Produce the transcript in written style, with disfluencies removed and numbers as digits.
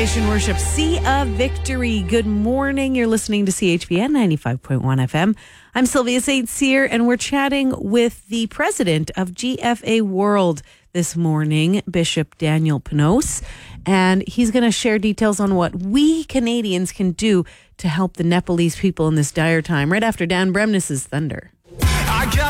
Worship, Sea of Victory. Good morning. You're listening to CHPN 95.1 FM. I'm Sylvia St. Cyr, and we're chatting with the president of GFA World this morning, Bishop Daniel Panos, and he's going to share details on what we Canadians can do to help the Nepalese people in this dire time, right after Dan Bremnes's Thunder.